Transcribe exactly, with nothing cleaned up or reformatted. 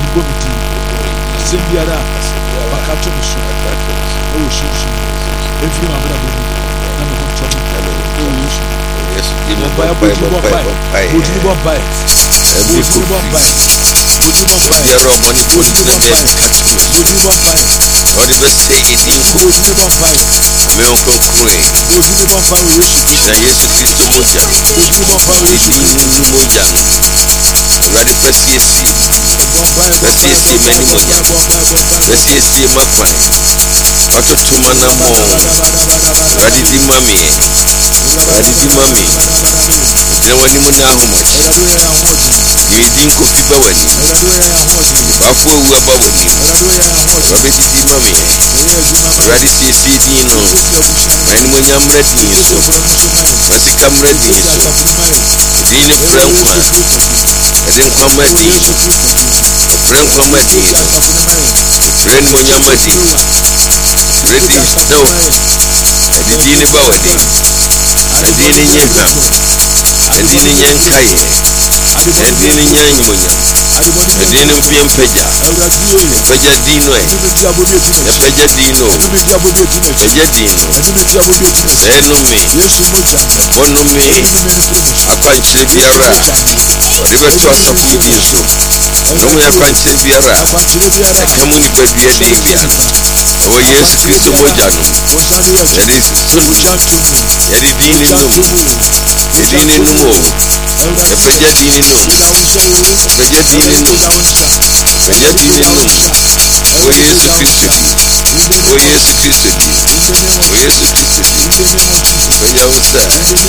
bomidi asembiara bakato so o shinshi every man bra bodu na me kon chom o yesu yes di mo ba pai bodu bo pai bodu bo pai every bodu bo pai bodu bo pai there are money bodu bo pai bodu bo pai what the best say it in bodu bo pai me on concrete bodu bo pai o yesu na yesu kristo moja bodu bo pai o yesu ni moja ready for C S C for C S C many moja for C S C makwan wato tuma na mo ready di mami ready di mami na wani mo na homoch ye din ko fi ba wani ba fo wu ba wani ready di mami ready C S C din no wani mo nyam ready so wasi kam ready so din frankwa edin kwama din frankwa ma din friend mo nyam din ready no edin ba wani edin nyenka edin nyenkai edin nyanyonya edin mpiem peja peja dino e peja dino peja dino eno me bono me akwanchire biara ribeto asafu dinso no me akwanchire biara ekamu ni badua de bia o Yesu Kristo moja no yadi sunu yadi dini num dini numo peja dini num peja dini num peja dini num o Yesu Kristo di o Yesu Kristo di o Yesu Kristo di peja usa